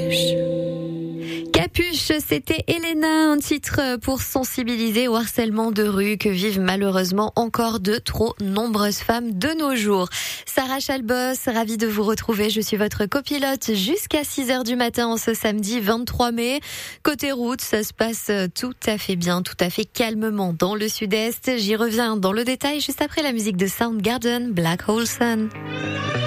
Capuche, c'était Elena, un titre pour sensibiliser au harcèlement de rue que vivent malheureusement encore de trop nombreuses femmes de nos jours. Sarah Chalbos, ravie de vous retrouver. Je suis votre copilote jusqu'à 6h du matin ce samedi 23 mai. Côté route, ça se passe tout à fait bien, tout à fait calmement dans le sud-est. J'y reviens dans le détail juste après la musique de Soundgarden, Black Hole Sun.